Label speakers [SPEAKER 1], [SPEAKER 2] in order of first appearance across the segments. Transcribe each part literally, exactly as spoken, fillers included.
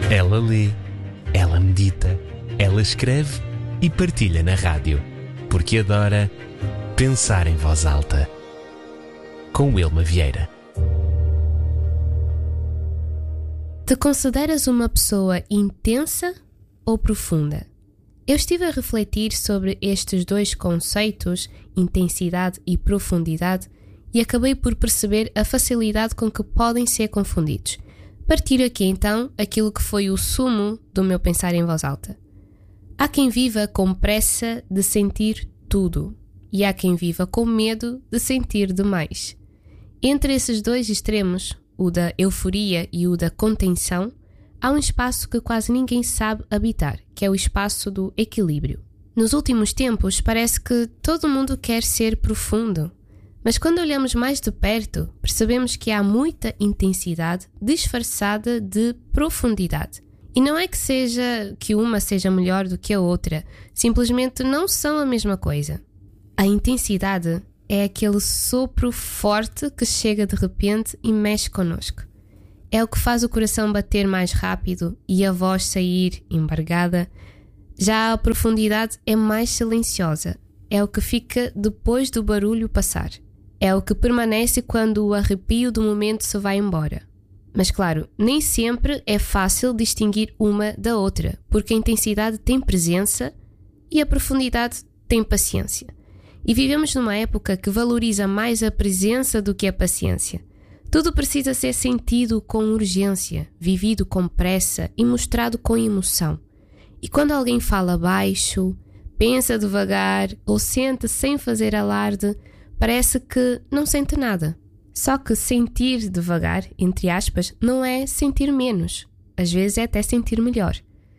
[SPEAKER 1] Ela lê, ela medita, ela escreve e partilha na rádio, porque adora pensar em voz alta. Com Wilma Vieira.
[SPEAKER 2] Te consideras uma pessoa intensa ou profunda? Eu estive a refletir sobre estes dois conceitos, intensidade e profundidade, e acabei por perceber a facilidade com que podem ser confundidos. Partilho aqui então aquilo que foi o sumo do meu pensar em voz alta. Há quem viva com pressa de sentir tudo, e há quem viva com medo de sentir demais. Entre esses dois extremos, o da euforia e o da contenção, há um espaço que quase ninguém sabe habitar, que é o espaço do equilíbrio. Nos últimos tempos, parece que todo mundo quer ser profundo, mas quando olhamos mais de perto, percebemos que há muita intensidade disfarçada de profundidade. E não é que seja que uma seja melhor do que a outra, simplesmente não são a mesma coisa. A intensidade é aquele sopro forte que chega de repente e mexe connosco. É o que faz o coração bater mais rápido e a voz sair embargada. Já a profundidade é mais silenciosa. É o que fica depois do barulho passar. É o que permanece quando o arrepio do momento se vai embora. Mas claro, nem sempre é fácil distinguir uma da outra, porque a intensidade tem presença e a profundidade tem paciência. E vivemos numa época que valoriza mais a presença do que a paciência. Tudo precisa ser sentido com urgência, vivido com pressa e mostrado com emoção. E quando alguém fala baixo, pensa devagar ou sente sem fazer alarde, parece que não sente nada. Só que sentir devagar, entre aspas, não é sentir menos. Às vezes é até sentir melhor.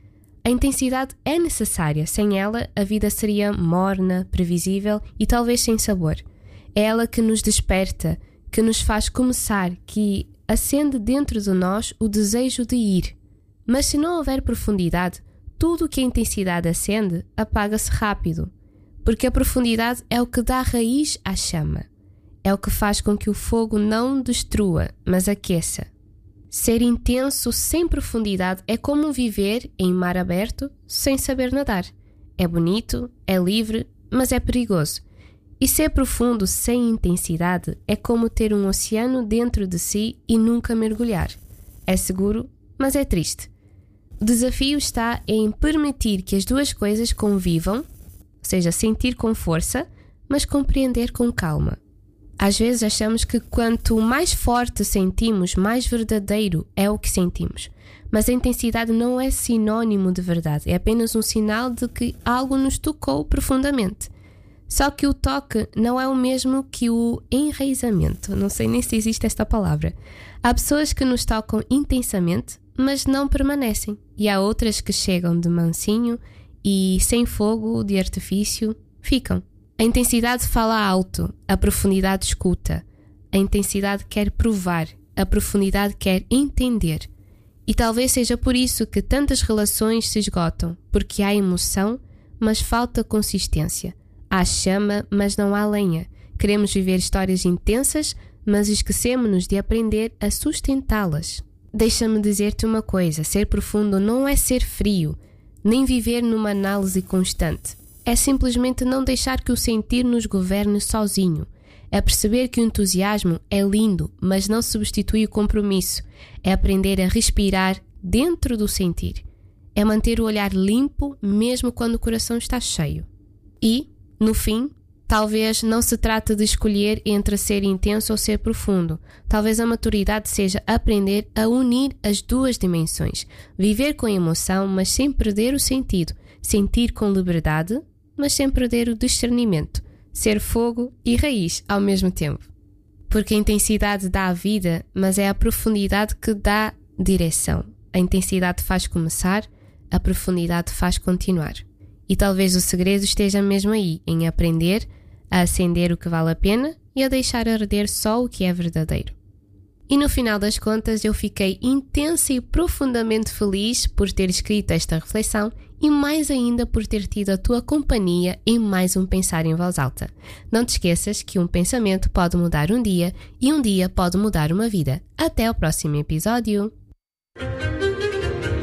[SPEAKER 2] A intensidade é necessária. Sem ela, a vida seria morna, previsível e talvez sem sabor. É ela que nos desperta, que nos faz começar, que acende dentro de nós o desejo de ir. Mas se não houver profundidade, tudo o que a intensidade acende apaga-se rápido. Porque a profundidade é o que dá raiz à chama. É o que faz com que o fogo não destrua, mas aqueça. Ser intenso sem profundidade é como viver em mar aberto sem saber nadar. É bonito, é livre, mas é perigoso. E ser profundo sem intensidade é como ter um oceano dentro de si e nunca mergulhar. É seguro, mas é triste. O desafio está em permitir que as duas coisas convivam, ou seja, sentir com força, mas compreender com calma. Às vezes achamos que quanto mais forte sentimos, mais verdadeiro é o que sentimos. Mas a intensidade não é sinônimo de verdade, é apenas um sinal de que algo nos tocou profundamente. Só que o toque não é o mesmo que o enraizamento. Não sei nem se existe esta palavra. Há pessoas que nos tocam intensamente, mas não permanecem. E há outras que chegam de mansinho e, sem fogo de artifício, ficam. A intensidade fala alto, a profundidade escuta. A intensidade quer provar, a profundidade quer entender. E talvez seja por isso que tantas relações se esgotam, porque há emoção, mas falta consistência. Há chama, mas não há lenha. Queremos viver histórias intensas, mas esquecemos-nos de aprender a sustentá-las. Deixa-me dizer-te uma coisa, ser profundo não é ser frio, nem viver numa análise constante. É simplesmente não deixar que o sentir nos governe sozinho. É perceber que o entusiasmo é lindo, mas não substitui o compromisso. É aprender a respirar dentro do sentir. É manter o olhar limpo mesmo quando o coração está cheio. E, no fim, talvez não se trate de escolher entre ser intenso ou ser profundo. Talvez a maturidade seja aprender a unir as duas dimensões. Viver com emoção, mas sem perder o sentido. Sentir com liberdade, mas sem perder o discernimento. Ser fogo e raiz ao mesmo tempo. Porque a intensidade dá a vida, mas é a profundidade que dá direção. A intensidade faz começar, a profundidade faz continuar. E talvez o segredo esteja mesmo aí, em aprender a acender o que vale a pena e a deixar arder só o que é verdadeiro. E no final das contas eu fiquei intensa e profundamente feliz por ter escrito esta reflexão e mais ainda por ter tido a tua companhia em mais um Pensar em Voz Alta. Não te esqueças que um pensamento pode mudar um dia e um dia pode mudar uma vida. Até ao próximo episódio!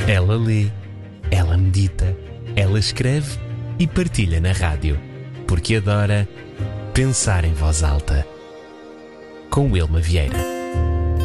[SPEAKER 1] Ela lê, ela medita, ela escreve e partilha na rádio, porque adora pensar em voz alta. Com Wilma Vieira.